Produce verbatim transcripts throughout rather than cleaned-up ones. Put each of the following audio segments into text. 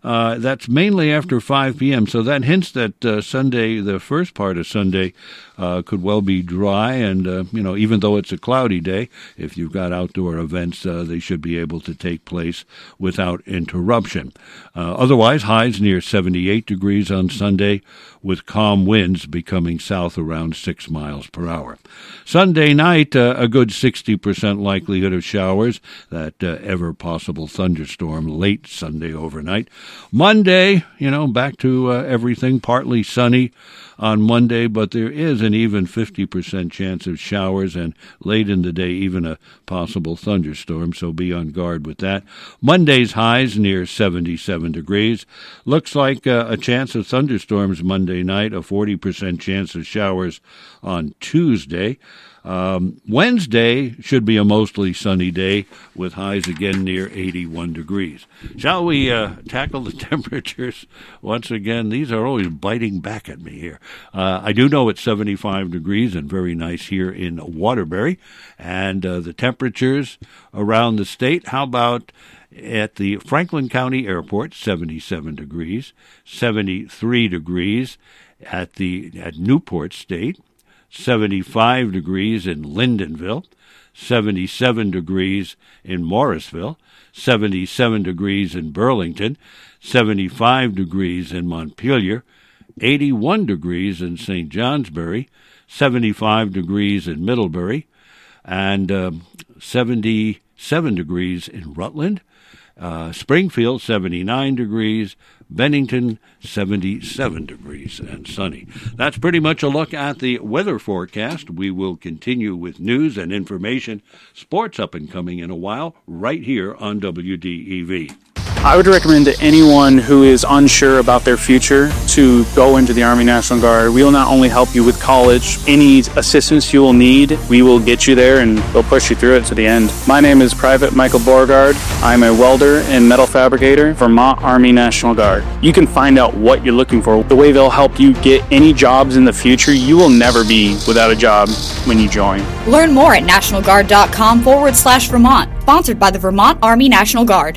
Uh, that's mainly after five p.m., so that hints that uh, Sunday, the first part of Sunday, uh, could well be dry, and, uh, you know, even though it's a cloudy day, if you've got outdoor events, uh, they should be able to take place without interruption. Uh, otherwise, highs near seventy-eight degrees on Sunday, with calm winds becoming south around six miles per hour. Sunday night, uh, a good sixty percent likelihood of showers, that uh, ever-possible thunderstorm late Sunday overnight. Monday, you know, back to uh, everything, partly sunny on Monday, but there is an even fifty percent chance of showers, and late in the day, even a possible thunderstorm, so be on guard with that. Monday's highs near seventy-seven degrees. Looks like uh, a chance of thunderstorms Monday night, a forty percent chance of showers on Tuesday. Um, Wednesday should be a mostly sunny day with highs again near eighty-one degrees. Shall we uh, tackle the temperatures once again? These are always biting back at me here. Uh, I do know it's seventy-five degrees and very nice here in Waterbury. And uh, the temperatures around the state, how about at the Franklin County Airport, seventy-seven degrees, seventy-three degrees at the at Newport State, seventy-five degrees in Lyndonville, seventy-seven degrees in Morrisville, seventy-seven degrees in Burlington, seventy-five degrees in Montpelier, eighty-one degrees in Saint Johnsbury, seventy-five degrees in Middlebury, and uh, seventy-seven degrees in Rutland, uh, Springfield, seventy-nine degrees, Bennington, seventy-seven degrees and sunny. That's pretty much a look at the weather forecast. We will continue with news and information, sports up and coming in a while, right here on W D E V. I would recommend to anyone who is unsure about their future to go into the Army National Guard. We will not only help you with college, any assistance you will need, we will get you there and we'll push you through it to the end. My name is Private Michael Beauregard. I'm a welder and metal fabricator, Vermont Army National Guard. You can find out what you're looking for, the way they'll help you get any jobs in the future. You will never be without a job when you join. Learn more at nationalguard.com forward slash Vermont. Sponsored by the Vermont Army National Guard.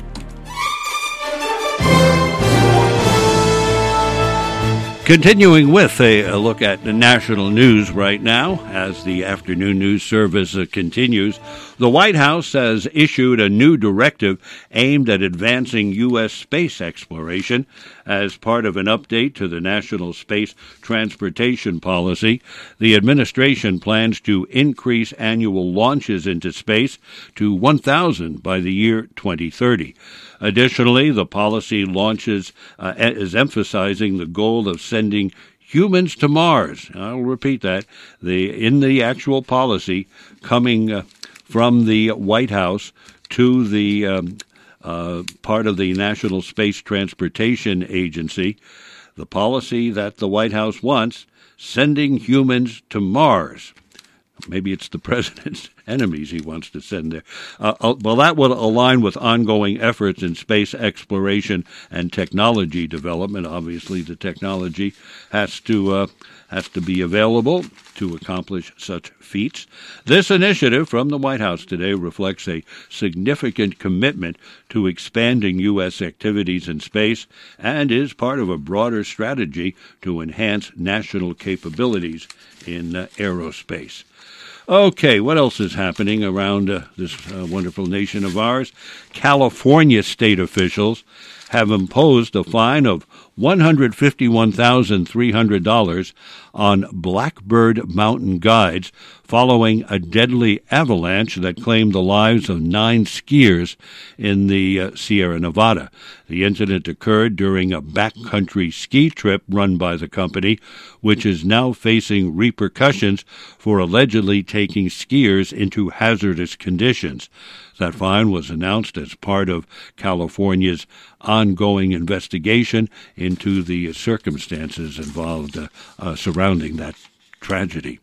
Continuing with a, a look at the national news right now, as the afternoon news service uh, continues, the White House has issued a new directive aimed at advancing U S space exploration as part of an update to the National Space Transportation Policy. The administration plans to increase annual launches into space to one thousand by the year twenty thirty. Additionally, the policy launches uh, is emphasizing the goal of sending humans to Mars. I'll repeat that. The in the actual policy coming uh, from the White House to the um, uh, part of the National Space Transportation Agency, the policy that the White House wants, sending humans to Mars. Maybe it's the president's enemies he wants to send there. Uh, well, that will align with ongoing efforts in space exploration and technology development. Obviously, the technology has to uh, has to be available to accomplish such feats. This initiative from the White House today reflects a significant commitment to expanding U S activities in space and is part of a broader strategy to enhance national capabilities in uh, aerospace. Okay, what else is happening around uh, this uh, wonderful nation of ours? California state officials have imposed a fine of one hundred fifty-one thousand three hundred dollars on Blackbird Mountain guides following a deadly avalanche that claimed the lives of nine skiers in the uh, Sierra Nevada. The incident occurred during a backcountry ski trip run by the company, which is now facing repercussions for allegedly taking skiers into hazardous conditions. That fine was announced as part of California's ongoing investigation into the circumstances involved uh, uh, surrounding that tragedy.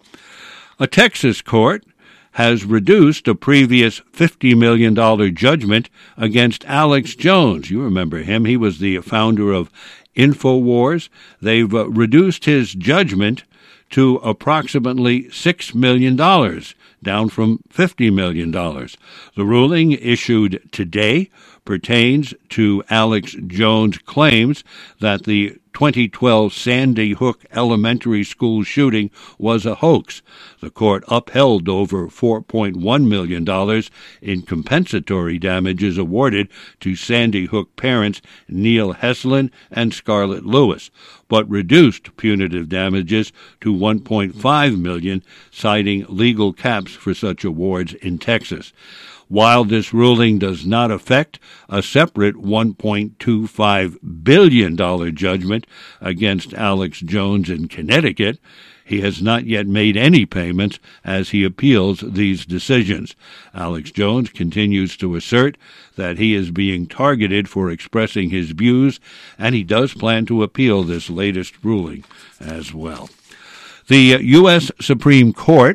A Texas court has reduced a previous fifty million dollars judgment against Alex Jones. You remember him. He was the founder of InfoWars. They've uh, reduced his judgment to approximately six million dollars, down from fifty million dollars. The ruling, issued today, pertains to Alex Jones' claims that the twenty twelve Sandy Hook Elementary School shooting was a hoax. The court upheld over four point one million dollars in compensatory damages awarded to Sandy Hook parents Neil Heslin and Scarlett Lewis, but reduced punitive damages to one point five million dollars, citing legal caps for such awards in Texas. While this ruling does not affect a separate one point two five billion dollars judgment against Alex Jones in Connecticut, he has not yet made any payments as he appeals these decisions. Alex Jones continues to assert that he is being targeted for expressing his views, and he does plan to appeal this latest ruling as well. The U S Supreme Court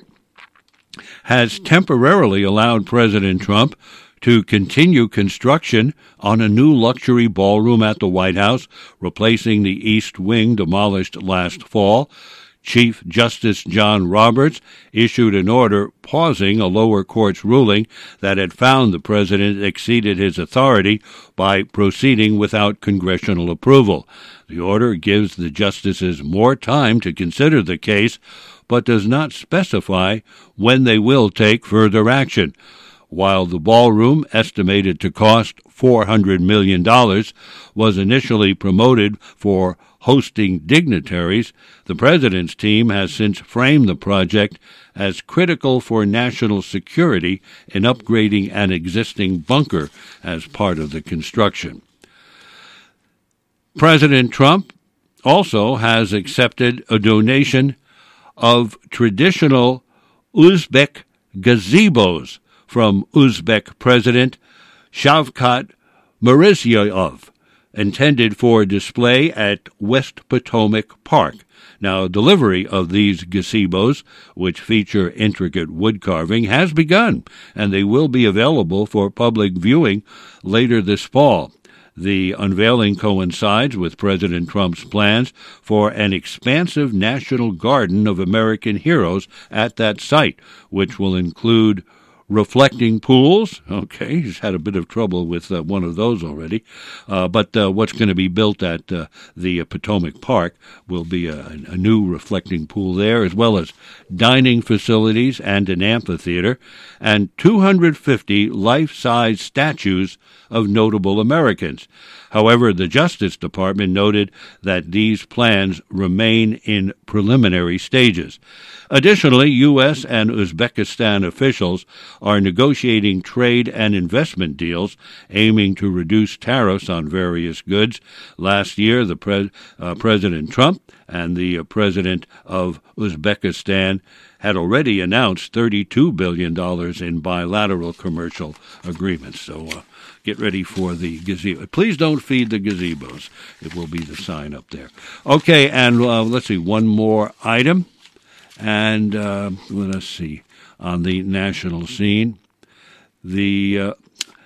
has temporarily allowed President Trump to continue construction on a new luxury ballroom at the White House, replacing the East Wing demolished last fall. Chief Justice John Roberts issued an order pausing a lower court's ruling that had found the president exceeded his authority by proceeding without congressional approval. The order gives the justices more time to consider the case, but does not specify when they will take further action. While the ballroom, estimated to cost four hundred million dollars, was initially promoted for hosting dignitaries, the president's team has since framed the project as critical for national security in upgrading an existing bunker as part of the construction. President Trump also has accepted a donation of traditional Uzbek gazebos from Uzbek President Shavkat Mirziyoyev, intended for display at West Potomac Park. Now, delivery of these gazebos, which feature intricate wood carving, has begun, and they will be available for public viewing later this fall. The unveiling coincides with President Trump's plans for an expansive National Garden of American Heroes at that site, which will include reflecting pools. Okay, he's had a bit of trouble with uh, one of those already. Uh, but uh, what's going to be built at uh, the uh, Potomac Park will be a, a new reflecting pool there, as well as dining facilities and an amphitheater, and two hundred fifty life-size statues of notable Americans. However, the Justice Department noted that these plans remain in preliminary stages. Additionally, U S and Uzbekistan officials are negotiating trade and investment deals aiming to reduce tariffs on various goods. Last year, the pre- uh, President Trump and the uh, President of Uzbekistan had already announced thirty-two billion dollars in bilateral commercial agreements. So uh, get ready for the gazebo. Please don't feed the gazebos. It will be the sign up there. Okay, and uh, let's see, one more item. And uh, let's see, on the national scene, the uh,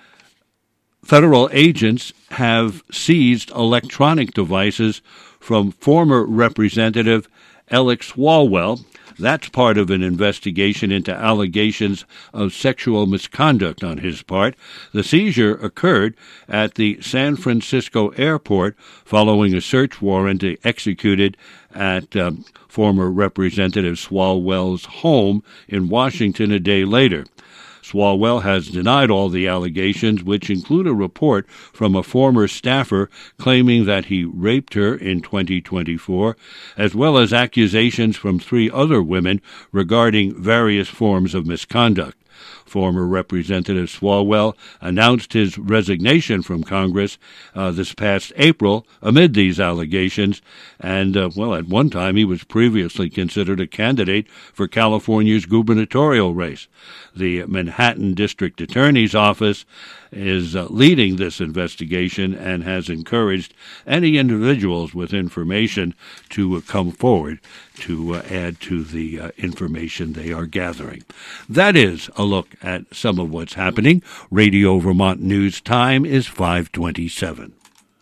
federal agents have seized electronic devices from former Representative Alex Swalwell. That's part of an investigation into allegations of sexual misconduct on his part. The seizure occurred at the San Francisco airport following a search warrant executed at um, former Representative Swalwell's home in Washington a day later. Swalwell has denied all the allegations, which include a report from a former staffer claiming that he raped her in twenty twenty-four, as well as accusations from three other women regarding various forms of misconduct. Former Representative Swalwell announced his resignation from Congress uh, this past April amid these allegations, and, uh, well, at one time he was previously considered a candidate for California's gubernatorial race. The Manhattan District Attorney's Office is uh, leading this investigation and has encouraged any individuals with information to uh, come forward to uh, add to the uh, information they are gathering. That is a look at some of what's happening. Radio Vermont News time is five twenty-seven.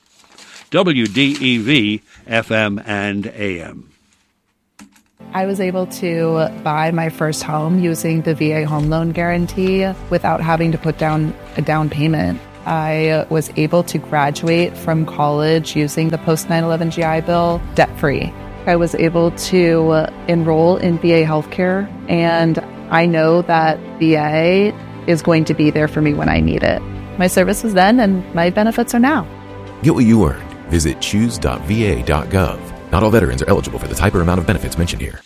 W D E V F M and A M. I was able to buy my first home using the V A home loan guarantee without having to put down a down payment. I was able to graduate from college using the post nine eleven G I Bill debt-free. I was able to enroll in V A healthcare, and I know that V A is going to be there for me when I need it. My service was then, and my benefits are now. Get what you earned. Visit choose dot v a dot gov. Not all veterans are eligible for the type or amount of benefits mentioned here.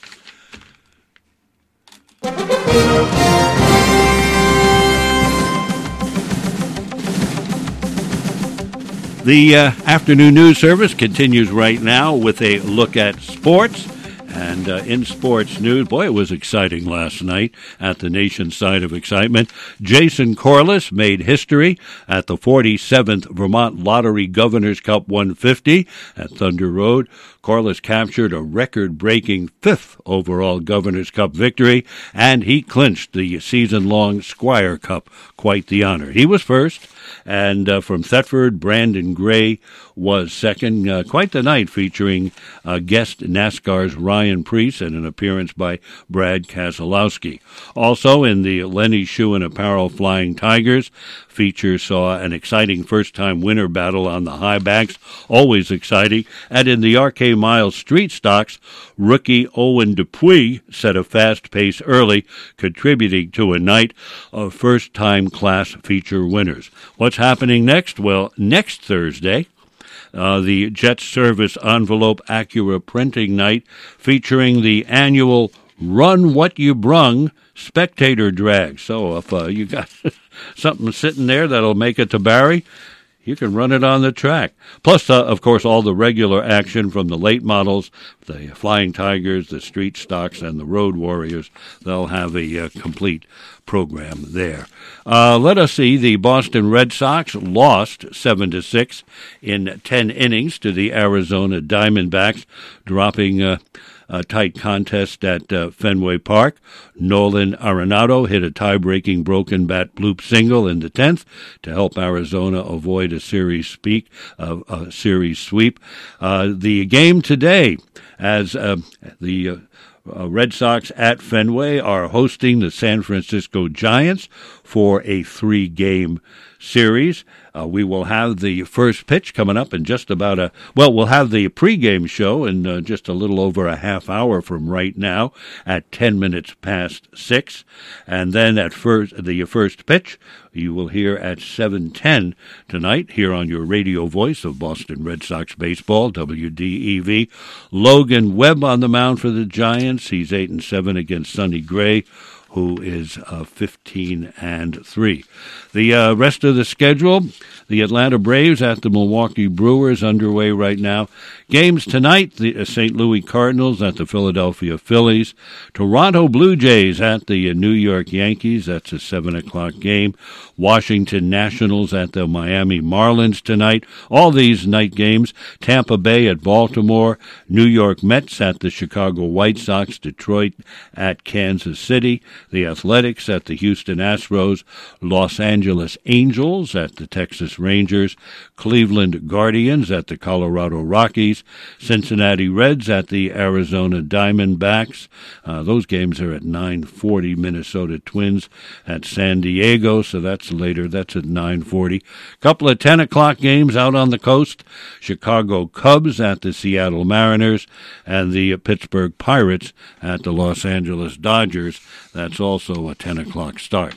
The uh, afternoon news service continues right now with a look at sports. And uh, in sports news, boy, it was exciting last night at the nation's side of excitement. Jason Corliss made history at the forty-seventh Vermont Lottery Governor's Cup one fifty at Thunder Road. Corliss captured a record-breaking fifth overall Governor's Cup victory, and he clinched the season-long Squire Cup. Quite the honor. He was first, and uh, from Thetford, Brandon Gray was second. Uh, quite the night featuring uh, guest NASCAR's Ryan Preece and an appearance by Brad Keselowski. Also in the Lenny Shoe and Apparel Flying Tigers, feature saw an exciting first-time winner battle on the high backs, always exciting. And in the R K Miles Street Stocks, rookie Owen Dupuis set a fast pace early, contributing to a night of first-time class feature winners. What's happening next? Well, next Thursday, Uh, the Jet Service Envelope Acura Printing Night, featuring the annual Run What You Brung spectator drag. So if uh, you got something sitting there that'll make it to Barrie, you can run it on the track. Plus, uh, of course, all the regular action from the late models, the Flying Tigers, the Street Stocks, and the Road Warriors. They'll have a uh, complete program there. Uh, let us see. The Boston Red Sox lost seven to six in ten innings to the Arizona Diamondbacks, dropping uh, a tight contest at uh, Fenway Park. Nolan Arenado hit a tie-breaking broken bat bloop single in the tenth to help Arizona avoid a series speak, uh, a series sweep. Uh, the game today, as uh, the uh, Uh, Red Sox at Fenway are hosting the San Francisco Giants for a three-game series. Uh, we will have the first pitch coming up in just about a, well, we'll have the pregame show in uh, just a little over a half hour from right now at ten minutes past six. And then at first, the first pitch, you will hear at seven ten tonight here on your radio voice of Boston Red Sox baseball, W D E V. Logan Webb on the mound for the Giants. He's eight and seven against Sonny Gray, who is uh, fifteen and three. The uh, rest of the schedule, the Atlanta Braves at the Milwaukee Brewers underway right now. Games tonight, the uh, Saint Louis Cardinals at the Philadelphia Phillies. Toronto Blue Jays at the uh, New York Yankees. That's a seven o'clock game. Washington Nationals at the Miami Marlins tonight. All these night games. Tampa Bay at Baltimore. New York Mets at the Chicago White Sox. Detroit at Kansas City. The Athletics at the Houston Astros. Los Angeles Angels at the Texas Rangers. Cleveland Guardians at the Colorado Rockies. Cincinnati Reds at the Arizona Diamondbacks. Uh, those games are at nine forty. Minnesota Twins at San Diego, so that's later. That's at nine forty. Couple of ten o'clock games out on the coast. Chicago Cubs at the Seattle Mariners, and the Pittsburgh Pirates at the Los Angeles Dodgers. That's also a ten o'clock start.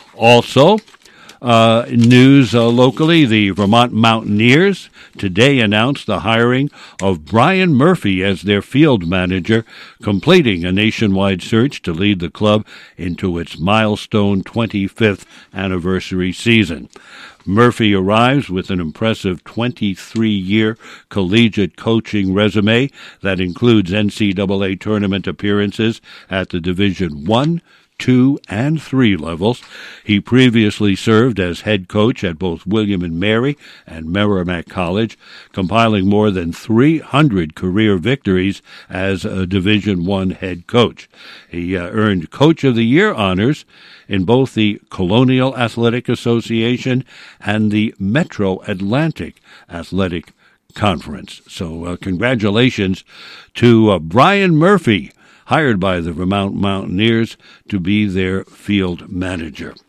Also, Uh, news uh, locally, the Vermont Mountaineers today announced the hiring of Brian Murphy as their field manager, completing a nationwide search to lead the club into its milestone twenty-fifth anniversary season. Murphy arrives with an impressive twenty-three-year collegiate coaching resume that includes N C double A tournament appearances at the Division One, Two, and Three levels. He previously served as head coach at both William and Mary and Merrimack College, compiling more than three hundred career victories as a Division One head coach. He uh, earned Coach of the Year honors in both the Colonial Athletic Association and the Metro Atlantic Athletic Conference. So uh, congratulations to uh, Brian Murphy, hired by the Vermont Mountaineers to be their field manager.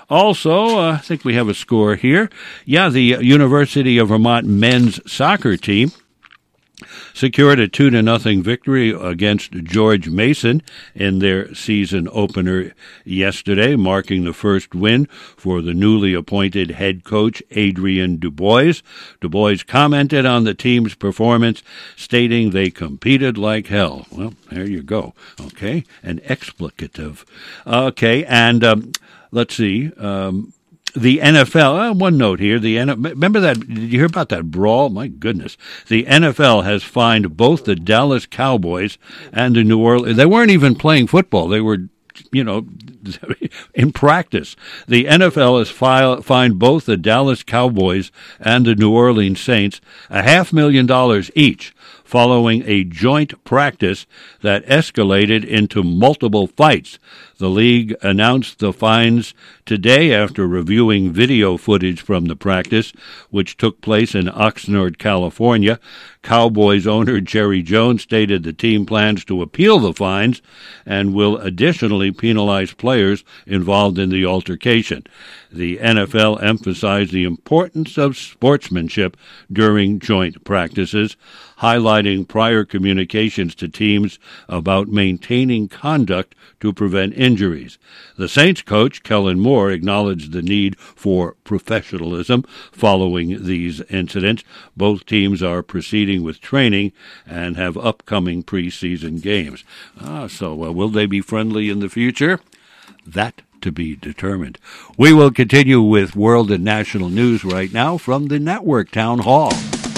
Also, uh, I think we have a score here. Yeah, the University of Vermont men's soccer team secured a two to nothing victory against George Mason in their season opener yesterday, marking the first win for the newly appointed head coach Adrian Dubois. Dubois commented on the team's performance, stating they competed like hell. Well, there you go. Okay, an explicative. Okay, and um, let's see. Um, The N F L, uh, one note here, the N F L, remember that, did you hear about that brawl? My goodness. The N F L has fined both the Dallas Cowboys and the New Orleans, they weren't even playing football, they were, you know, in practice. The N F L has file, fined both the Dallas Cowboys and the New Orleans Saints a half million dollars each, following a joint practice that escalated into multiple fights. The league announced the fines today after reviewing video footage from the practice, which took place in Oxnard, California. Cowboys owner Jerry Jones stated the team plans to appeal the fines and will additionally penalize players involved in the altercation. The N F L emphasized the importance of sportsmanship during joint practices, highlighting prior communications to teams about maintaining conduct to prevent injuries. The Saints coach, Kellen Moore, acknowledged the need for professionalism following these incidents. Both teams are proceeding with training and have upcoming preseason games. Ah, so uh, will they be friendly in the future? That to be determined. We will continue with world and national news right now from the Network Town Hall.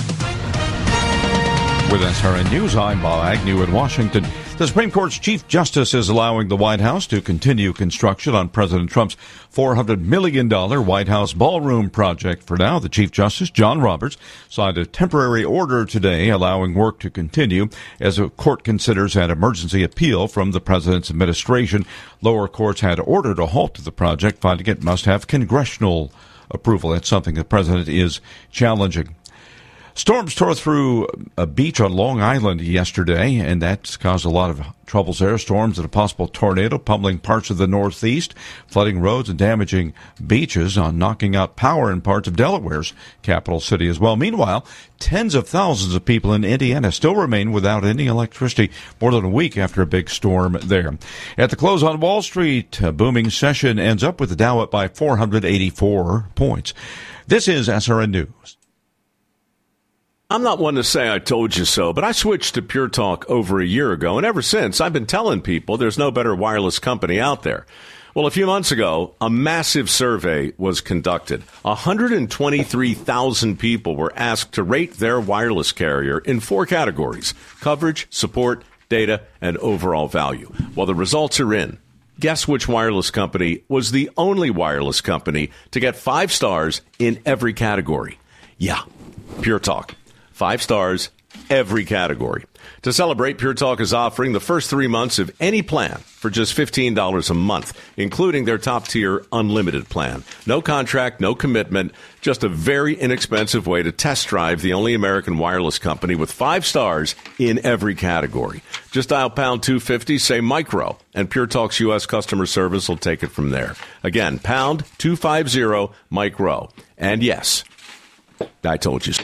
With S R N News, I'm Bob Agnew in Washington. The Supreme Court's Chief Justice is allowing the White House to continue construction on President Trump's four hundred million dollars White House ballroom project. For now, the Chief Justice, John Roberts, signed a temporary order today allowing work to continue as a court considers an emergency appeal from the president's administration. Lower courts had ordered a halt to the project, finding it must have congressional approval. That's something the president is challenging. Storms tore through a beach on Long Island yesterday, and that's caused a lot of troubles there. Storms and a possible tornado pummeling parts of the Northeast, flooding roads and damaging beaches, on knocking out power in parts of Delaware's capital city as well. Meanwhile, tens of thousands of people in Indiana still remain without any electricity more than a week after a big storm there. At the close on Wall Street, a booming session ends up with the Dow up by four hundred eighty-four points. This is S R N News. I'm not one to say I told you so, but I switched to Pure Talk over a year ago, and ever since, I've been telling people there's no better wireless company out there. Well, a few months ago, a massive survey was conducted. one hundred twenty-three thousand people were asked to rate their wireless carrier in four categories: coverage, support, data, and overall value. Well, the results are in. Guess which wireless company was the only wireless company to get five stars in every category? Yeah, Pure Talk. Five stars, every category. To celebrate, Pure Talk is offering the first three months of any plan for just fifteen dollars a month, including their top-tier unlimited plan. No contract, no commitment, just a very inexpensive way to test drive the only American wireless company with five stars in every category. Just dial pound two fifty, say micro, and Pure Talk's U S customer service will take it from there. Again, pound two fifty, micro. And yes, I told you so.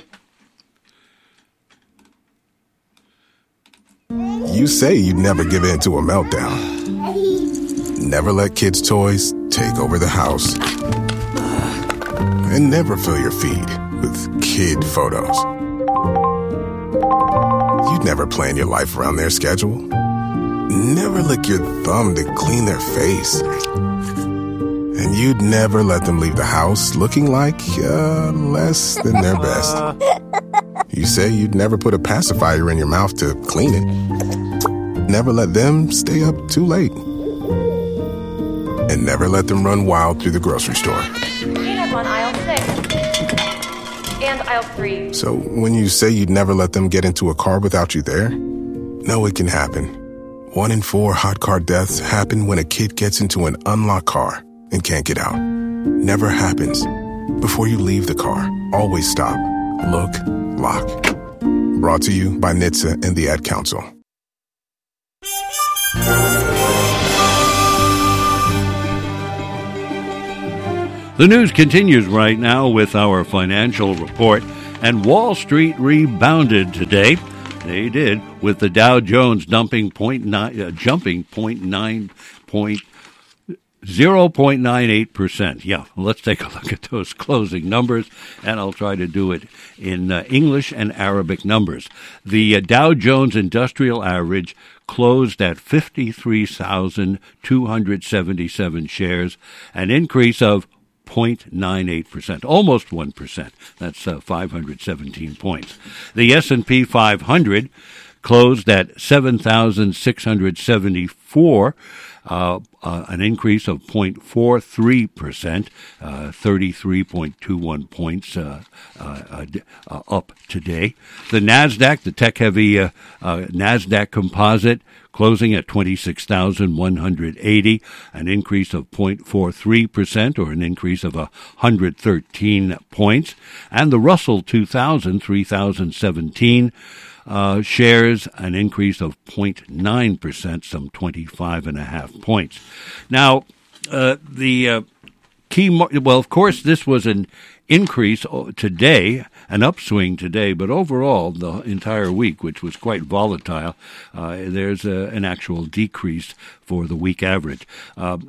You say you'd never give in to a meltdown. Never let kids' toys take over the house. And never fill your feed with kid photos. You'd never plan your life around their schedule. Never lick your thumb to clean their face. And you'd never let them leave the house looking like uh, less than their best. You say you'd never put a pacifier in your mouth to clean it. Never let them stay up too late. And never let them run wild through the grocery store. Peanuts on aisle six. And aisle three. So when you say you'd never let them get into a car without you there, no, it can happen. One in four hot car deaths happen when a kid gets into an unlocked car and can't get out. Never happens. Before you leave the car, always stop, look, lock. Brought to you by N H T S A and the Ad Council. The news continues right now with our financial report, and Wall Street rebounded today. They did, with the Dow Jones dumping point nine, uh, jumping point nine point zero point nine eight percent. Yeah, let's take a look at those closing numbers, and I'll try to do it in uh, English and Arabic numbers. The uh, Dow Jones Industrial Average closed at fifty-three thousand two hundred seventy-seven shares, an increase of zero point nine eight percent, almost one percent. That's uh, five hundred seventeen points. The S and P five hundred closed at seven thousand six hundred seventy-four, uh, uh, an increase of zero point four three percent, uh, thirty-three point two one points uh, uh, uh, up today. The NASDAQ, the tech-heavy uh, uh, NASDAQ composite, closing at twenty-six thousand one hundred eighty, an increase of zero point four three percent, or an increase of one hundred thirteen points. And the Russell two thousand, three thousand seventeen uh, shares, an increase of zero point nine percent, some twenty-five and a half points. Now, uh, the uh, key, mar- well, of course, this was an increase today, an upswing today, but overall, the entire week, which was quite volatile, uh, there's a, an actual decrease for the week average. Uh,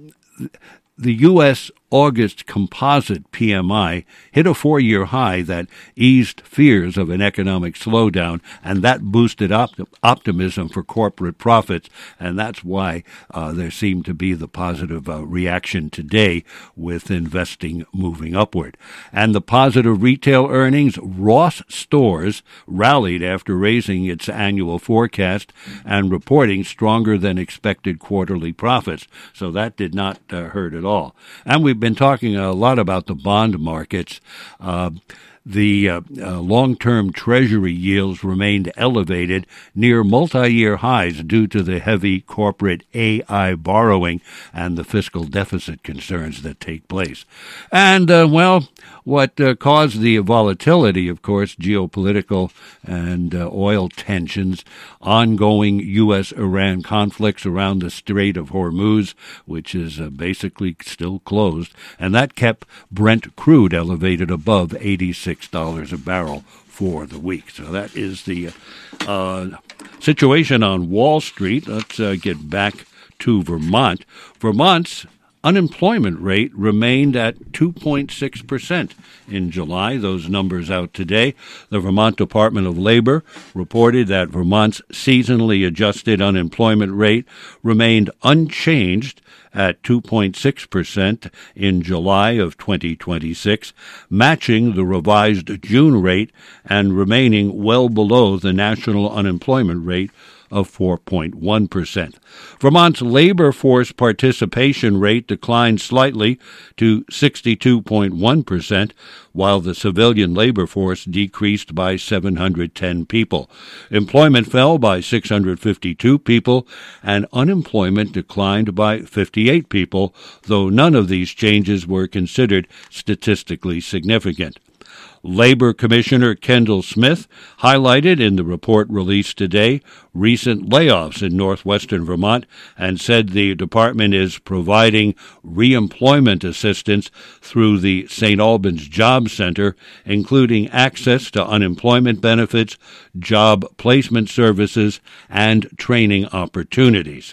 the U S August composite P M I hit a four-year high that eased fears of an economic slowdown, and that boosted op- optimism for corporate profits, and that's why uh, there seemed to be the positive uh, reaction today with investing moving upward. And the positive retail earnings, Ross Stores rallied after raising its annual forecast and reporting stronger than expected quarterly profits, so that did not uh, hurt at all. And we We've been talking a lot about the bond markets. Uh, the uh, uh, long-term Treasury yields remained elevated near multi-year highs due to the heavy corporate A I borrowing and the fiscal deficit concerns that take place. And, uh, well, what uh, caused the volatility, of course, geopolitical and uh, oil tensions, ongoing U S Iran conflicts around the Strait of Hormuz, which is uh, basically still closed, and that kept Brent crude elevated above eighty-six dollars a barrel for the week. So that is the uh, situation on Wall Street. Let's uh, get back to Vermont. Vermont's unemployment rate remained at two point six percent in July. Those numbers out today. The Vermont Department of Labor reported that Vermont's seasonally adjusted unemployment rate remained unchanged at two point six percent in July of twenty twenty-six, matching the revised June rate and remaining well below the national unemployment rate of four point one percent. Vermont's labor force participation rate declined slightly to sixty-two point one percent, while the civilian labor force decreased by seven hundred ten people. Employment fell by six hundred fifty-two people, and unemployment declined by fifty-eight people, though none of these changes were considered statistically significant. Labor Commissioner Kendall Smith highlighted in the report released today recent layoffs in northwestern Vermont and said the department is providing reemployment assistance through the Saint Albans Job Center, including access to unemployment benefits, job placement services, and training opportunities.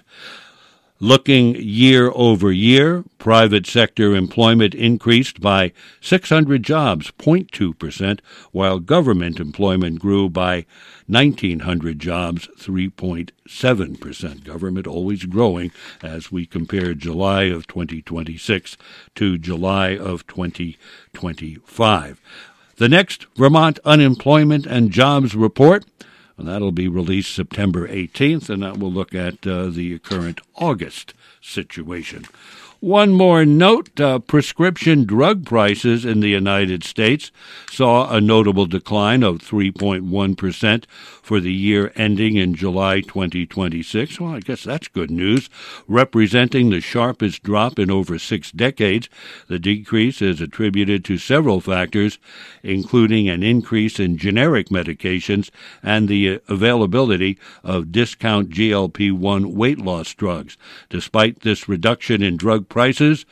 Looking year over year, private sector employment increased by six hundred jobs, zero point two percent, while government employment grew by nineteen hundred jobs, three point seven percent. Government always growing as we compare July of twenty twenty-six to July of twenty twenty-five. The next Vermont Unemployment and Jobs Report, and that'll be released September eighteenth, and that will look at uh, the current August situation. One more note, uh, prescription drug prices in the United States saw a notable decline of three point one percent for the year ending in July twenty twenty-six. Well, I guess that's good news. Representing the sharpest drop in over six decades, the decrease is attributed to several factors, including an increase in generic medications and the availability of discount G L P one weight loss drugs. Despite this reduction in drug prices,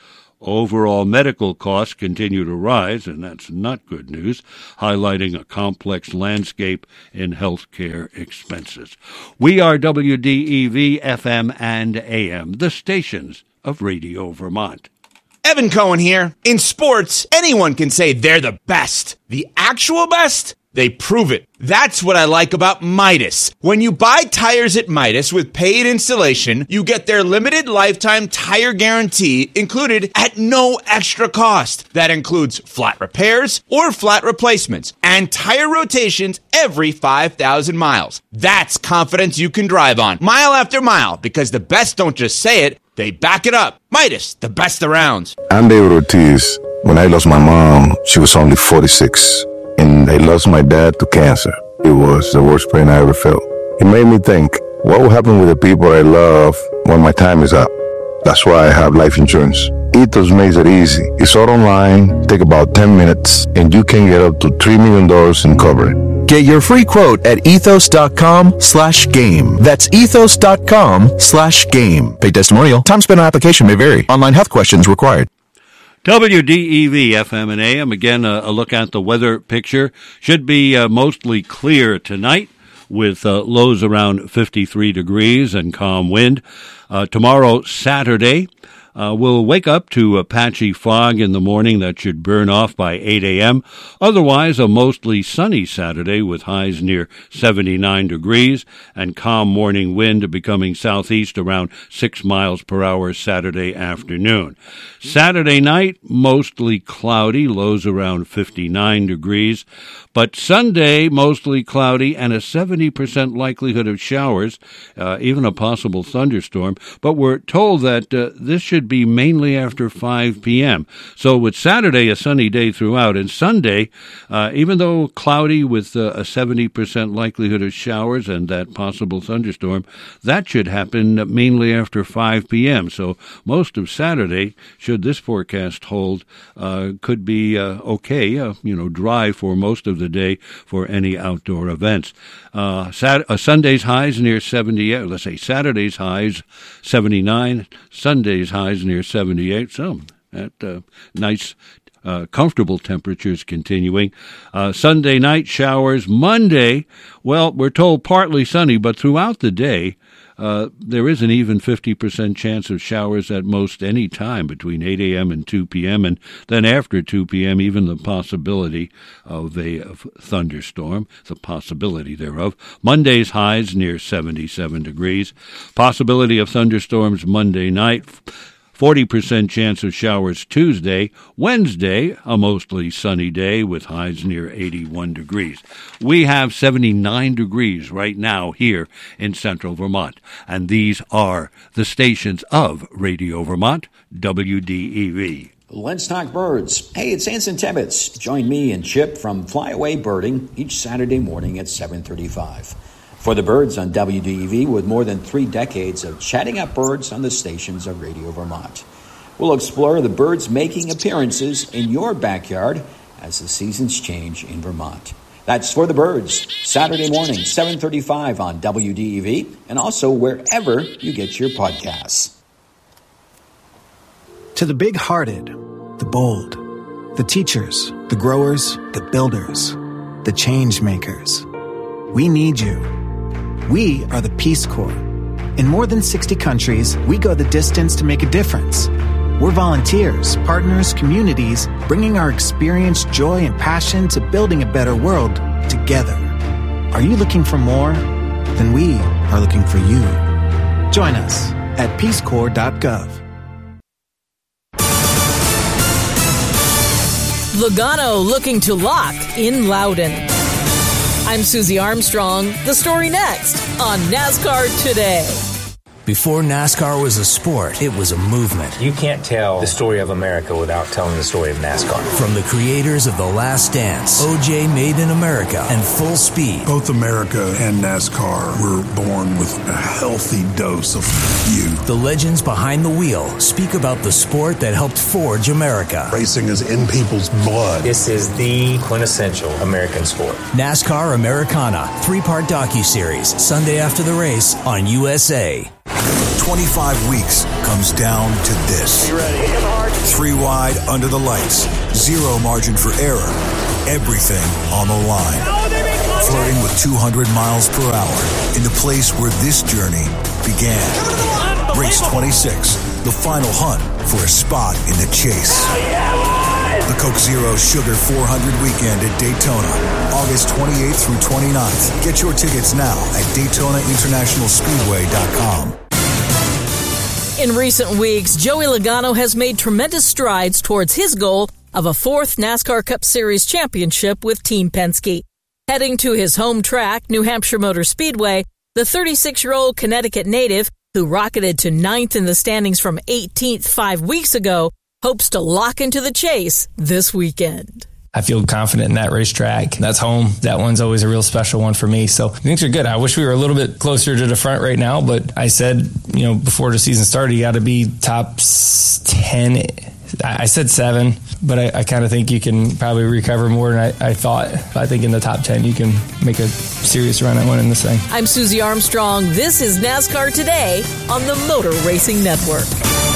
Overall medical costs continue to rise, and that's not good news, highlighting a complex landscape in healthcare expenses. We are W D E V F M and A M, the stations of Radio Vermont. Evan Cohen here. In sports, anyone can say they're the best. The actual best? They prove it. That's what I like about Midas. When you buy tires at Midas with paid installation, you get their limited lifetime tire guarantee included at no extra cost. That includes flat repairs or flat replacements and tire rotations every five thousand miles. That's confidence you can drive on, mile after mile, because the best don't just say it, they back it up. Midas, the best around. I'm David Ortiz. When I lost my mom, she was only forty-six. And I lost my dad to cancer. It was the worst pain I ever felt. It made me think, what will happen with the people I love when my time is up? That's why I have life insurance. Ethos makes it easy. It's all online, take about ten minutes, and you can get up to three million dollars in coverage. Get your free quote at ethos.com slash game. That's ethos.com slash game. Pay testimonial. Time spent on application may vary. Online health questions required. W D E V F M and A M, again, a, a look at the weather picture. Should be uh, mostly clear tonight with uh, lows around fifty-three degrees and calm wind. Uh, tomorrow, Saturday, uh, we'll wake up to a patchy fog in the morning that should burn off by eight a.m. Otherwise, a mostly sunny Saturday with highs near seventy-nine degrees and calm morning wind becoming southeast around six miles per hour Saturday afternoon. Saturday night, mostly cloudy, lows around fifty-nine degrees. But Sunday, mostly cloudy and a seventy percent likelihood of showers, uh, even a possible thunderstorm. But we're told that uh, this should be mainly after five p.m. So with Saturday, a sunny day throughout, and Sunday, uh, even though cloudy with uh, a seventy percent likelihood of showers and that possible thunderstorm, that should happen mainly after five p.m. So most of Saturday, should this forecast hold, uh, could be uh, okay, uh, you know, dry for most of the day for any outdoor events. Uh, Sat- uh, Sunday's highs near seventy-eight, let's say Saturday's highs seventy-nine, Sunday's highs near seventy-eight, so that uh, nice Uh, comfortable temperatures continuing. Uh, Sunday night showers. Monday, well, we're told partly sunny, but throughout the day, uh, there is an even fifty percent chance of showers at most any time between eight a.m. and two p.m. And then after two p.m., even the possibility of a of thunderstorm, the possibility thereof. Monday's highs near seventy-seven degrees. Possibility of thunderstorms Monday night. forty percent chance of showers Tuesday. Wednesday, a mostly sunny day with highs near eighty-one degrees. We have seventy-nine degrees right now here in central Vermont. And these are the stations of Radio Vermont, W D E V. Let's talk birds. Hey, it's Anson Tebbets. Join me and Chip from Flyaway Birding each Saturday morning at seven thirty-five. For the birds on W D E V, with more than three decades of chatting up birds on the stations of Radio Vermont. We'll explore the birds making appearances in your backyard as the seasons change in Vermont. That's For the Birds, Saturday morning, seven thirty-five on W D E V, and also wherever you get your podcasts. To the big-hearted, the bold, the teachers, the growers, the builders, the change makers, we need you. We are the Peace Corps. In more than sixty countries, we go the distance to make a difference. We're volunteers, partners, communities, bringing our experience, joy, and passion to building a better world together. Are you looking for more? Then we are looking for you. Join us at peace corps dot gov. Logano looking to lock in Loudon. I'm Susie Armstrong. The story next on NASCAR Today. Before NASCAR was a sport, it was a movement. You can't tell the story of America without telling the story of NASCAR. From the creators of The Last Dance, O J Made in America, and Full Speed. Both America and NASCAR were born with a healthy dose of you. The legends behind the wheel speak about the sport that helped forge America. Racing is in people's blood. This is the quintessential American sport. NASCAR Americana, three-part docuseries, Sunday after the race on U S A. twenty-five weeks comes down to this. You ready? Hit him hard. Three wide under the lights. Zero margin for error. Everything on the line. Flirting with two hundred miles per hour in the place where this journey began. Race twenty-six, the final hunt for a spot in the chase. The Coke Zero Sugar four hundred weekend at Daytona, August twenty-eighth through twenty-ninth. Get your tickets now at Daytona International Speedway dot com. In recent weeks, Joey Logano has made tremendous strides towards his goal of a fourth NASCAR Cup Series championship with Team Penske. Heading to his home track, New Hampshire Motor Speedway, the thirty-six-year-old Connecticut native, who rocketed to ninth in the standings from eighteenth five weeks ago, hopes to lock into the chase this weekend. I feel confident in that racetrack. That's home. That one's always a real special one for me. So things are good. I wish we were a little bit closer to the front right now, but I said, you know, before the season started, you got to be top ten. I said seven, but I, I kind of think you can probably recover more than I, I thought. I think in the top ten, you can make a serious run at winning this thing. I'm Susie Armstrong. This is NASCAR Today on the Motor Racing Network.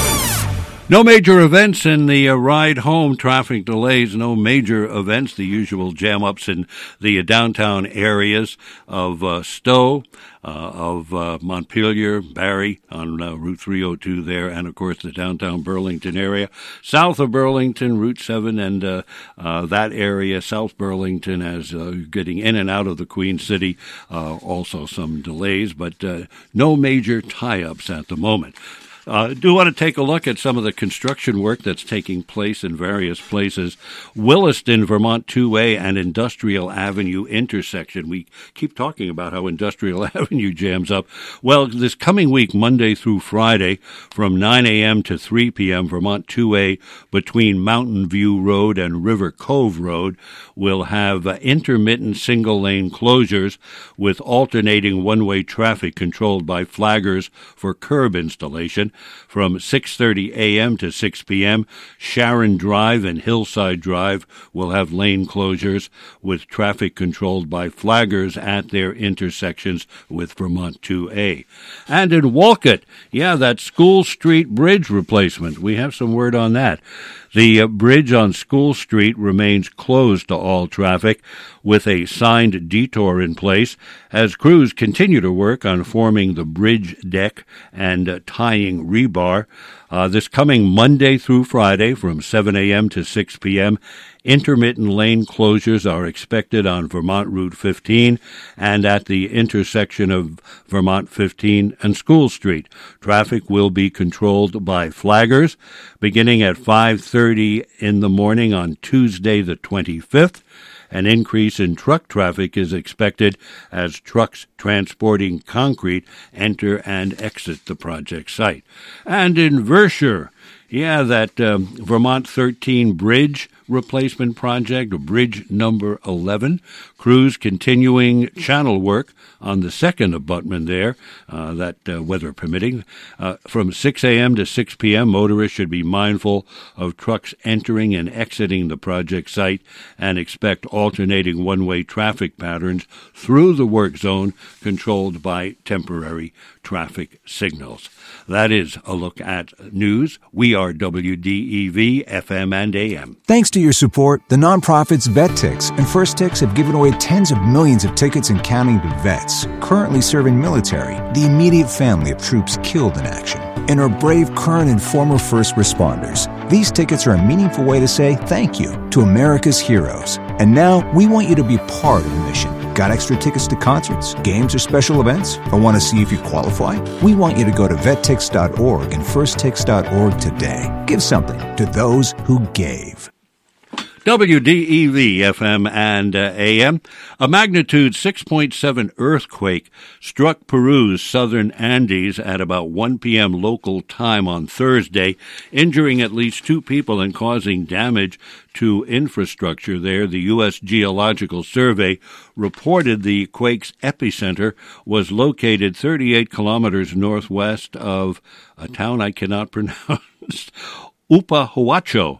No major events in the uh, ride home. Traffic delays, no major events. The usual jam-ups in the uh, downtown areas of uh, Stowe, uh, of uh, Montpelier, Barrie on uh, Route three oh two there, and, of course, the downtown Burlington area. South of Burlington, Route seven, and uh, uh, that area, South Burlington, as uh, getting in and out of the Queen City, uh, also some delays, but uh, no major tie-ups at the moment. I uh, do want to take a look at some of the construction work that's taking place in various places. Williston, Vermont two A and Industrial Avenue intersection. We keep talking about how Industrial Avenue jams up. Well, this coming week, Monday through Friday, from nine a.m. to three p.m., Vermont two A between Mountain View Road and River Cove Road will have uh, intermittent single-lane closures with alternating one-way traffic controlled by flaggers for curb installation. From six thirty a.m. to six p.m., Sharon Drive and Hillside Drive will have lane closures with traffic controlled by flaggers at their intersections with Vermont two A. And in Wolcott, yeah, that School Street Bridge replacement. We have some word on that. The uh, bridge on School Street remains closed to all traffic with a signed detour in place as crews continue to work on forming the bridge deck and uh, tying rebar. Uh, this coming Monday through Friday from seven a.m. to six p.m., intermittent lane closures are expected on Vermont Route fifteen and at the intersection of Vermont fifteen and School Street. Traffic will be controlled by flaggers beginning at five thirty in the morning on Tuesday the twenty-fifth. An increase in truck traffic is expected as trucks transporting concrete enter and exit the project site. And in Vershire, yeah, that um, Vermont thirteen bridge replacement project, bridge number eleven. Crews continuing channel work on the second abutment there, uh, that uh, weather permitting. Uh, from six a.m. to six p.m., motorists should be mindful of trucks entering and exiting the project site and expect alternating one-way traffic patterns through the work zone controlled by temporary traffic signals. That is a look at news. We are W D E V, F M and A M. Thanks to your support, the nonprofits VetTix and First Tix have given away tens of millions of tickets and counting to vets currently serving military, the immediate family of troops killed in action, and our brave current and former first responders. These tickets are a meaningful way to say thank you to America's heroes. And now we want you to be part of the mission. Got extra tickets to concerts, games, or special events? Or want to see if you qualify? We want you to go to vet tix dot org and first tix dot org today. Give something to those who gave. W D E V, F M and uh, A M. A magnitude six point seven earthquake struck Peru's southern Andes at about one p.m. local time on Thursday, injuring at least two people and causing damage to infrastructure there. The U S Geological Survey reported the quake's epicenter was located thirty-eight kilometers northwest of a town I cannot pronounce, Upahuacho.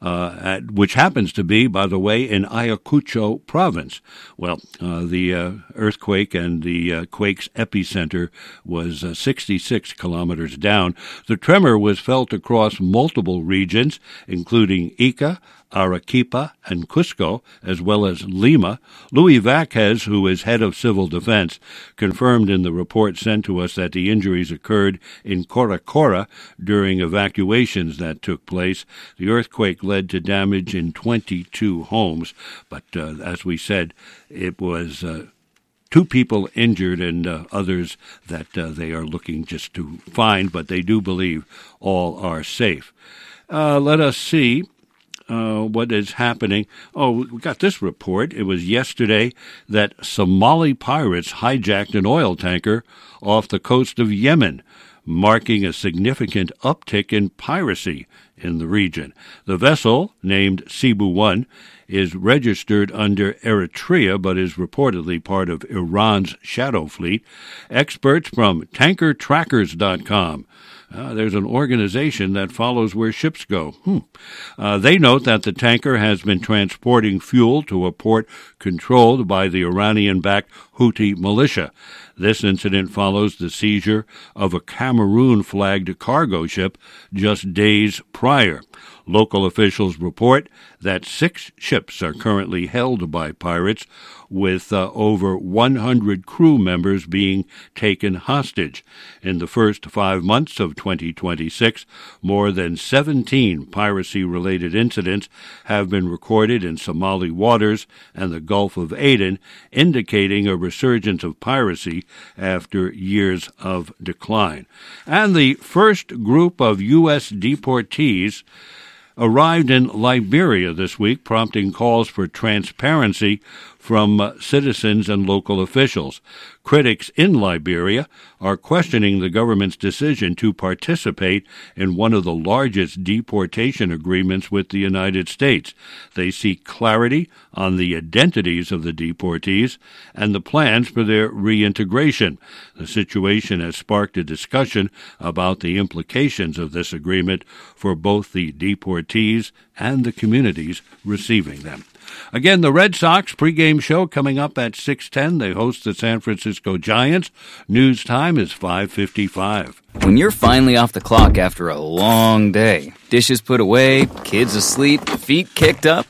uh, at, which happens to be, by the way, in Ayacucho province. Well, uh, the uh, earthquake and the uh, quake's epicenter was uh, sixty-six kilometers down. The tremor was felt across multiple regions, including Ica, Arequipa, and Cusco, as well as Lima. Luis Vaquez, who is head of civil defense, confirmed in the report sent to us that the injuries occurred in Cora Cora during evacuations that took place. The earthquake led to damage in twenty-two homes, but uh, as we said, it was uh, two people injured and uh, others that uh, they are looking just to find, but they do believe all are safe. Uh, let us see. Uh, what is happening. Oh, we got this report. It was yesterday that Somali pirates hijacked an oil tanker off the coast of Yemen, marking a significant uptick in piracy in the region. The vessel, named Cebu one, is registered under Eritrea but is reportedly part of Iran's shadow fleet. Experts from tanker trackers dot com Uh, there's an organization that follows where ships go. Hmm. Uh, they note that the tanker has been transporting fuel to a port controlled by the Iranian-backed Houthi militia. This incident follows the seizure of a Cameroon-flagged cargo ship just days prior. Local officials report that six ships are currently held by pirates, with uh, over one hundred crew members being taken hostage. In the first five months of twenty twenty-six, more than seventeen piracy-related incidents have been recorded in Somali waters and the Gulf of Aden, indicating a resurgence of piracy after years of decline. And the first group of U S deportees arrived in Liberia this week, prompting calls for transparency from uh, citizens and local officials. Critics in Liberia are questioning the government's decision to participate in one of the largest deportation agreements with the United States. They seek clarity on the identities of the deportees and the plans for their reintegration. The situation has sparked a discussion about the implications of this agreement for both the deportees and the communities receiving them. Again, the Red Sox pregame show coming up at six ten. They host the San Francisco Giants. News time is five fifty-five. When you're finally off the clock after a long day, dishes put away, kids asleep, feet kicked up,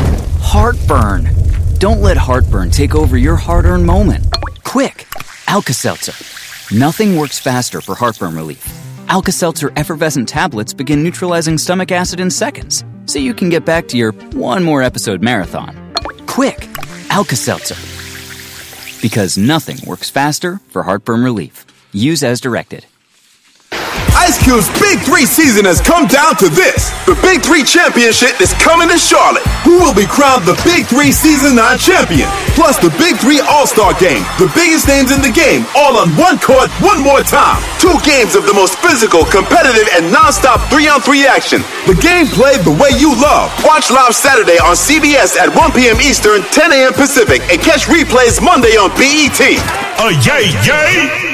heartburn. Don't let heartburn take over your hard-earned moment. Quick, Alka-Seltzer. Nothing works faster for heartburn relief. Alka-Seltzer effervescent tablets begin neutralizing stomach acid in seconds, so you can get back to your one more episode marathon. Quick, Alka-Seltzer. Because nothing works faster for heartburn relief. Use as directed. Ice Cube's Big Three season has come down to this. The Big Three Championship is coming to Charlotte. Who will be crowned the Big Three Season nine champion? Plus the Big Three All-Star Game. The biggest names in the game, all on one court, one more time. Two games of the most physical, competitive, and non-stop three-on-three action. The game played the way you love. Watch live Saturday on C B S at one p.m. Eastern, ten a.m. Pacific, and catch replays Monday on B E T. Uh, yay, yay!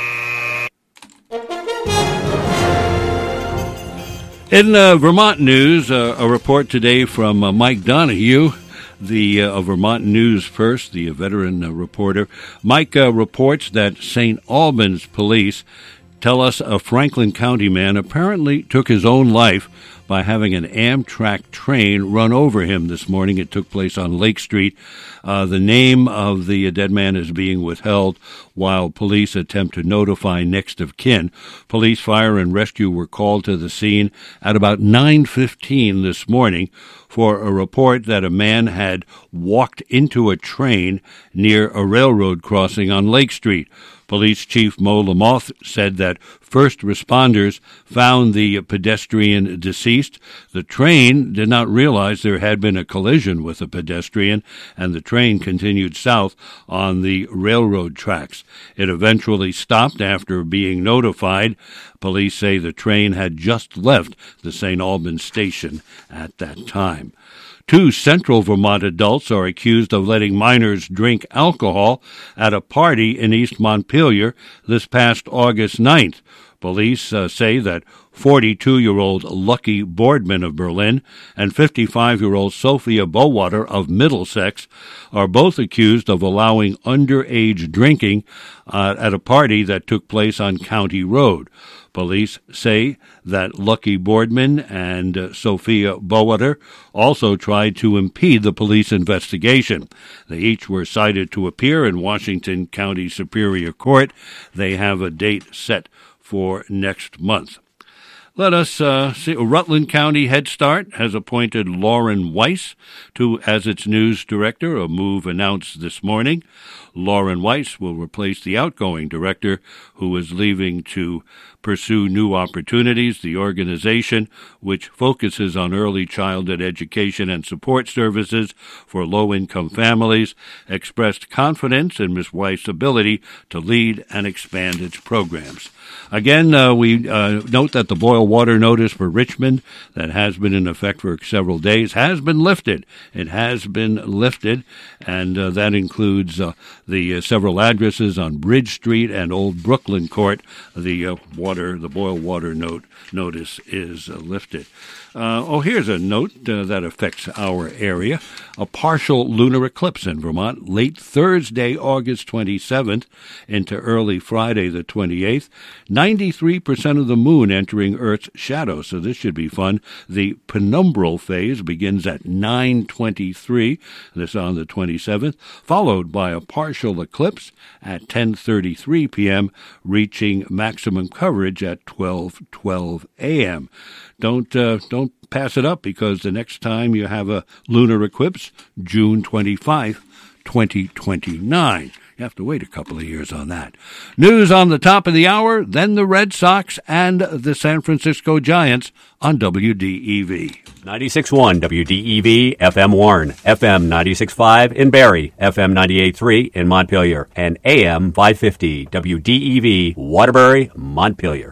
In uh, Vermont news, uh, a report today from uh, Mike Donahue, the uh, Vermont News First, the veteran uh, reporter. Mike uh, reports that Saint Albans police tell us a Franklin County man apparently took his own life by having an Amtrak train run over him this morning. It took place on Lake Street. Uh, the name of the dead man is being withheld while police attempt to notify next of kin. Police, fire, and rescue were called to the scene at about nine fifteen this morning for a report that a man had walked into a train near a railroad crossing on Lake Street. Police Chief Mo Lamoth said that first responders found the pedestrian deceased. The train did not realize there had been a collision with a pedestrian, and the train continued south on the railroad tracks. It eventually stopped after being notified. Police say the train had just left the Saint Albans station at that time. Two Central Vermont adults are accused of letting minors drink alcohol at a party in East Montpelier this past August ninth. Police uh, say that forty-two-year-old Lucky Boardman of Berlin and fifty-five-year-old Sophia Bowater of Middlesex are both accused of allowing underage drinking uh, at a party that took place on County Road. Police say that Lucky Boardman and uh, Sophia Bowater also tried to impede the police investigation. They each were cited to appear in Washington County Superior Court. They have a date set for next month. Let us uh, see. Rutland County Head Start has appointed Lauren Weiss to as its news director, a move announced this morning. Lauren Weiss will replace the outgoing director, who is leaving to pursue new opportunities. The organization, which focuses on early childhood education and support services for low-income families, expressed confidence in Miz Weiss' ability to lead and expand its programs. Again, uh, we uh, note that the boil water notice for Richmond that has been in effect for several days has been lifted. It has been lifted, and uh, that includes uh, the uh, several addresses on Bridge Street and Old Brooklyn Court. The uh, water, the boil water note notice is uh, lifted. Uh, oh, here's a note uh, that affects our area. A partial lunar eclipse in Vermont, late Thursday, August twenty-seventh, into early Friday, the twenty-eighth. ninety-three percent of the moon entering Earth's shadow, so this should be fun. The penumbral phase begins at nine twenty-three, this on the twenty-seventh, followed by a partial eclipse at ten thirty-three p.m., reaching maximum coverage at twelve twelve a.m. Don't uh, don't pass it up, because the next time you have a lunar eclipse, June twenty-fifth, twenty twenty-nine. You have to wait a couple of years on that. News on the top of the hour, then the Red Sox and the San Francisco Giants on W D E V. ninety-six point one W D E V, F M Warren, F M ninety-six point five in Barrie, F M ninety-eight point three in Montpelier, and A M five fifty W D E V, Waterbury, Montpelier.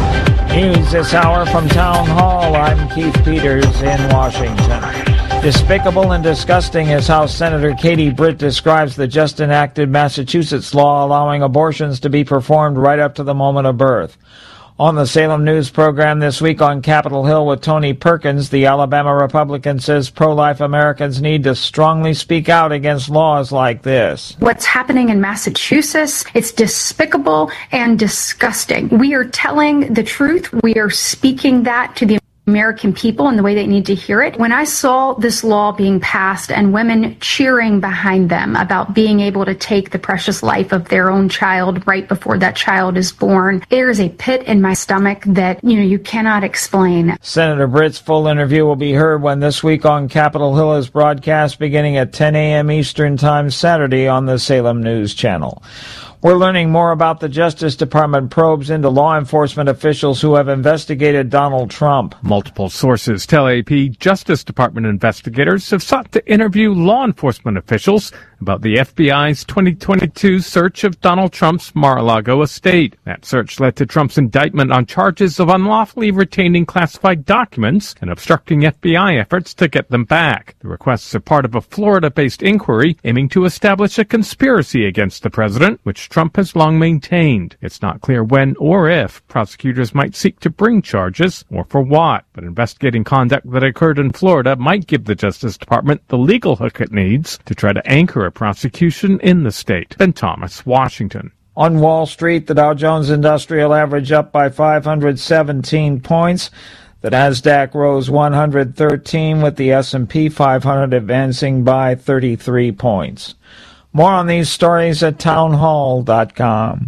News this hour from Town Hall. I'm Keith Peters in Washington. Despicable and disgusting is how Senator Katie Britt describes the just enacted Massachusetts law allowing abortions to be performed right up to the moment of birth. On the Salem News program this week on Capitol Hill with Tony Perkins, the Alabama Republican says pro-life Americans need to strongly speak out against laws like this. What's happening in Massachusetts, it's despicable and disgusting. We are telling the truth. We are speaking that to the American people in the way they need to hear it. When I saw this law being passed and women cheering behind them about being able to take the precious life of their own child right before that child is born, there is a pit in my stomach that, you know, you cannot explain. Senator Britt's full interview will be heard when This Week on Capitol Hill is broadcast beginning at ten a.m. Eastern Time Saturday on the Salem News Channel. We're learning more about the Justice Department probes into law enforcement officials who have investigated Donald Trump. Multiple sources tell A P Justice Department investigators have sought to interview law enforcement officials about the F B I's twenty twenty-two search of Donald Trump's Mar-a-Lago estate. That search led to Trump's indictment on charges of unlawfully retaining classified documents and obstructing F B I efforts to get them back. The requests are part of a Florida-based inquiry aiming to establish a conspiracy against the president, which Trump has long maintained. It's not clear when or if prosecutors might seek to bring charges, or for what, but investigating conduct that occurred in Florida might give the Justice Department the legal hook it needs to try to anchor a prosecution in the state. Ben Thomas, Washington. On Wall Street, the Dow Jones Industrial Average up by five hundred seventeen points. The Nasdaq rose one hundred thirteen, with the S and P five hundred advancing by thirty-three points. More on these stories at townhall dot com.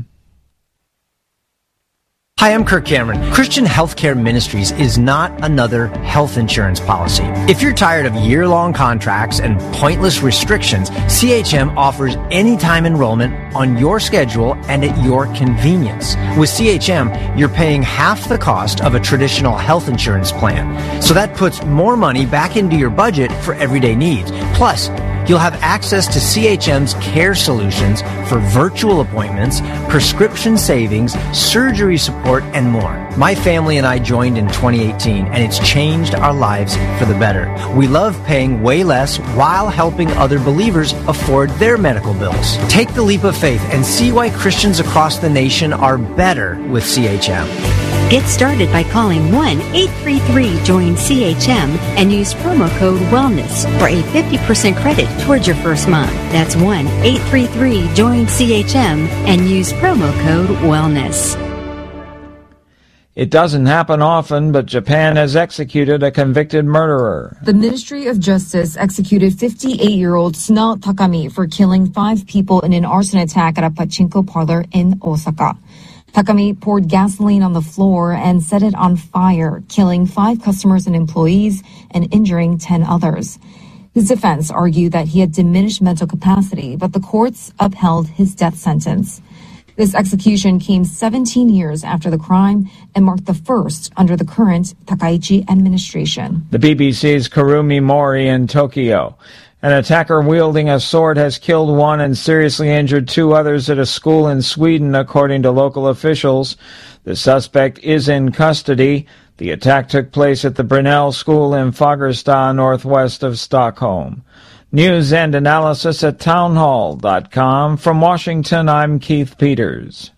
Hi, I'm Kirk Cameron. Christian Healthcare Ministries is not another health insurance policy. If you're tired of year-long contracts and pointless restrictions, C H M offers anytime enrollment on your schedule and at your convenience. With C H M, you're paying half the cost of a traditional health insurance plan. So that puts more money back into your budget for everyday needs. Plus, you'll have access to C H M's care solutions for virtual appointments, prescription savings, surgery support, and more. My family and I joined in twenty eighteen, and it's changed our lives for the better. We love paying way less while helping other believers afford their medical bills. Take the leap of faith and see why Christians across the nation are better with C H M. Get started by calling one eight three three join C H M and use promo code WELLNESS for a fifty percent credit towards your first month. That's one eight three three join C H M and use promo code WELLNESS. It doesn't happen often, but Japan has executed a convicted murderer. The Ministry of Justice executed fifty-eight-year-old Suna Takami for killing five people in an arson attack at a pachinko parlor in Osaka. Takami poured gasoline on the floor and set it on fire, killing five customers and employees and injuring ten others. His defense argued that he had diminished mental capacity, but the courts upheld his death sentence. This execution came seventeen years after the crime and marked the first under the current Takaichi administration. The B B C's Kurumi Mori in Tokyo. An attacker wielding a sword has killed one and seriously injured two others at a school in Sweden, according to local officials. The suspect is in custody. The attack took place at the Brunell School in Fagersta, northwest of Stockholm. News and analysis at townhall dot com. From Washington, I'm Keith Peters.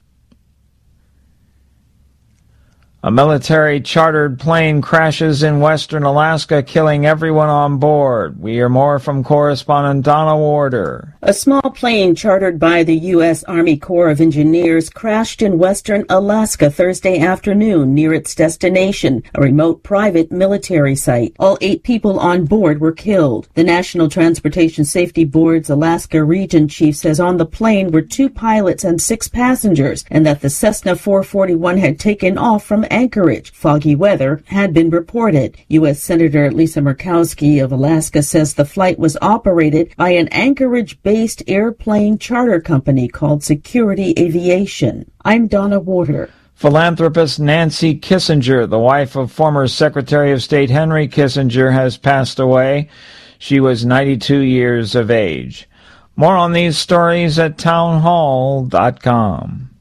A military chartered plane crashes in western Alaska, killing everyone on board. We hear more from correspondent Donna Warder. A small plane chartered by the U S Army Corps of Engineers crashed in western Alaska Thursday afternoon near its destination, a remote private military site. All eight people on board were killed. The National Transportation Safety Board's Alaska Region Chief says on the plane were two pilots and six passengers, and that the Cessna four forty-one had taken off from Anchorage. Foggy weather had been reported. U S Senator Lisa Murkowski of Alaska says the flight was operated by an Anchorage-based airplane charter company called Security Aviation. I'm Donna Warder. Philanthropist Nancy Kissinger, the wife of former Secretary of State Henry Kissinger, has passed away. She was ninety-two years of age. More on these stories at townhall dot com.